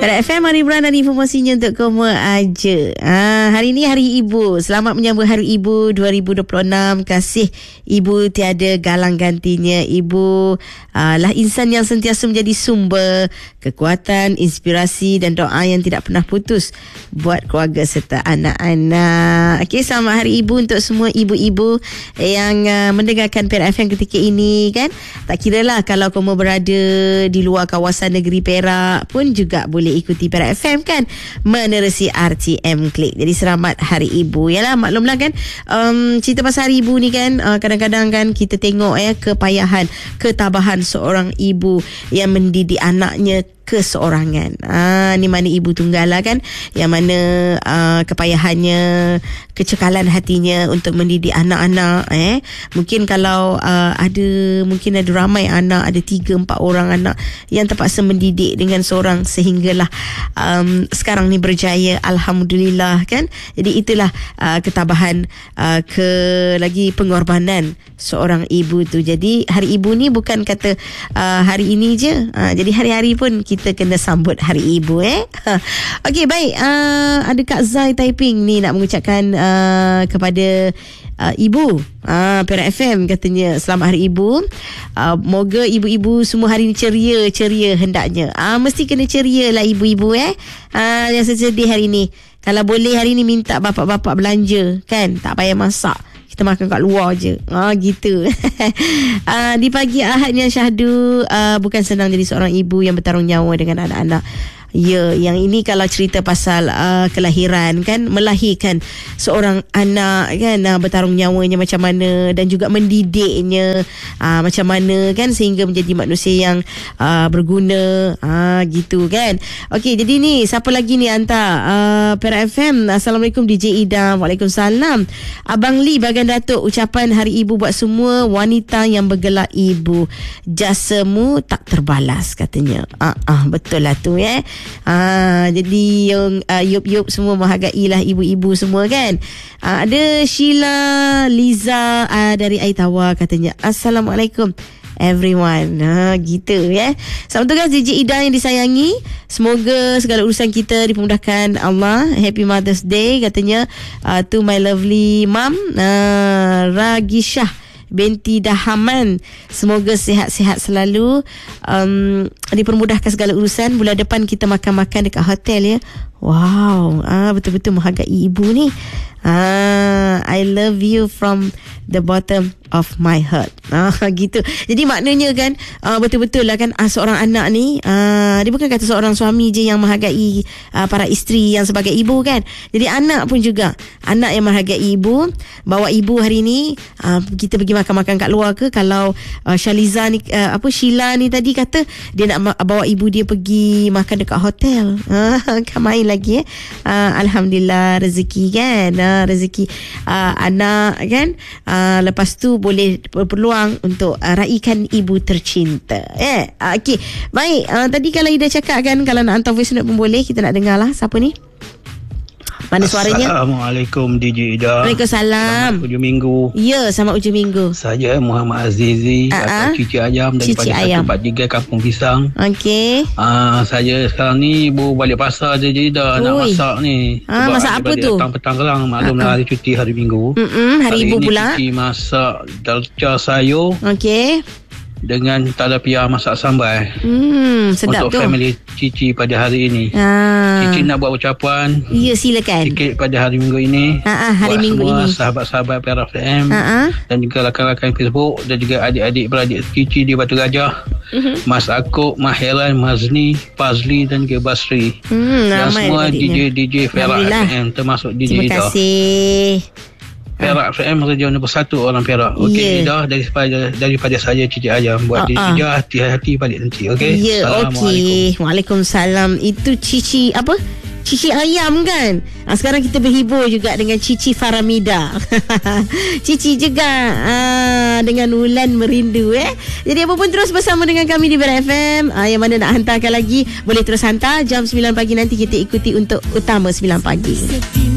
Pada FM Hari Bulan dan informasinya untuk kamu aja. Hari ini Hari Ibu. Selamat menyambut Hari Ibu 2026. Kasih Ibu tiada galang gantinya. Ibu lah insan yang sentiasa menjadi sumber kekuatan, inspirasi dan doa yang tidak pernah putus buat keluarga serta anak-anak. Okey, selamat Hari Ibu untuk semua ibu-ibu yang mendengarkan Perak FM ketika ini kan. Tak kiralah kalau kamu berada di luar kawasan negeri Perak pun juga boleh ikuti Perak FM kan, menerusi RTM Klik. Jadi selamat Hari Ibu. Yalah, maklumlah kan, cerita pasal Hari Ibu ni kan, kadang-kadang kan kita tengok kepayahan, ketabahan seorang ibu yang mendidik anaknya keseorangan. Ni mana ibu tunggal lah kan, yang mana kepayahannya, kecekalan hatinya untuk mendidik anak-anak. Mungkin kalau mungkin ada ramai anak, ada 3-4 orang anak yang terpaksa mendidik dengan seorang, sehinggalah sekarang ni berjaya, alhamdulillah kan. Jadi itulah ketabahan, lagi pengorbanan seorang ibu tu. Jadi Hari Ibu ni bukan kata hari ini je, jadi hari-hari pun kita kena sambut Hari Ibu. Okey, baik. Ada Kak Zai typing ni nak mengucapkan kepada ibu Perak FM, katanya selamat Hari Ibu. Moga ibu-ibu semua hari ni ceria hendaknya. Mesti kena ceria lah ibu-ibu yang sedih hari ni. Kalau boleh hari ni minta bapak-bapak belanja kan, tak payah masak, kita makan kat luar je. Gitu. Di pagi Ahad yang syahdu, bukan senang jadi seorang ibu yang bertarung nyawa dengan anak-anak. Ya, yang ini kalau cerita pasal kelahiran kan, melahirkan seorang anak kan, bertarung nyawanya macam mana, dan juga mendidiknya macam mana kan, sehingga menjadi manusia yang berguna, gitu kan. Okey, jadi ni siapa lagi ni hantar Perak FM. Assalamualaikum DJ Idam. Waalaikumsalam. Abang Lee bagian Datuk, ucapan Hari Ibu buat semua wanita yang bergelar ibu, jasamu tak terbalas, katanya. Betul lah tu jadi yang yup semua menghargailah ibu-ibu semua kan. Ada Sheila Liza dari Aitawa, katanya Assalamualaikum everyone. Gitu Selamat tugas DJ Ida yang disayangi. Semoga segala urusan kita dipermudahkan Allah. Happy Mother's Day, katanya to my lovely mom Ragishah binti Dahaman. Semoga sihat-sihat selalu, dipermudahkan segala urusan. Bulan depan kita makan-makan dekat hotel ya. Wow, betul-betul menghargai ibu ni. I love you from the bottom of my heart. Gitu. Jadi maknanya kan, betul-betul lah kan, seorang anak ni, dia bukan kata seorang suami je yang menghargai para isteri yang sebagai ibu kan. Jadi anak pun juga, anak yang menghargai ibu. Bawa ibu hari ni, kita pergi makan-makan kat luar ke. Kalau Shaliza ni, Sheila ni tadi kata dia nak bawa ibu dia pergi makan dekat hotel. Kan main lagi Alhamdulillah, rezeki kan, rezeki anak kan. Lepas tu boleh berpeluang untuk raikan ibu tercinta. Okey, baik. Tadi kalau Ida cakap kan, kalau nak hantar voice note pun boleh. Kita nak dengar lah. Siapa ni? Mana suaranya? Assalamualaikum DJ Ida. Waalaikumsalam. Selamat hujung minggu. Ya, selamat hujung minggu. Saya Muhammad Azizi, atau Cici Ayam daripada 143 Kampung Pisang. Okey. Saya sekarang ni baru balik pasar je Ida, nak masak ni. Masak apa tu? Petang kelang, maklumlah hari cuti hari Minggu. Hari Ibu pula. Cici masak dalca sayur. Okey. Dengan talapia masak sambal. Sedap untuk tu. family Cici pada hari ini. Cici nak buat ucapan. Ya, silakan. Sikit pada hari Minggu ini. Hari buat Minggu semua ini. sahabat-sahabat Perak FM. Dan juga rakan-rakan Facebook. Dan juga adik-adik beradik Cici di Batu Gajah. Mas Akuk, Maheran, Mazni, Fazli dan juga Basri. Dan semua DJ Perak FM, termasuk DJ Ida. Terima kasih. Perak FM radio nombor 1 orang Perak. Okey, Ida, daripada saya Cici Ayam buat diri Ida, hati-hati balik nanti. Okey. Okey. Waalaikumsalam. Itu Cici apa? Cici Ayam kan. Sekarang kita berhibur juga dengan Cici Faramida. Cici juga dengan Wulan Merindu. Jadi apa pun terus bersama dengan kami di Perak FM. Yang mana nak hantarkan lagi, boleh terus hantar. Jam 9 pagi nanti kita ikuti untuk Utama 9 pagi.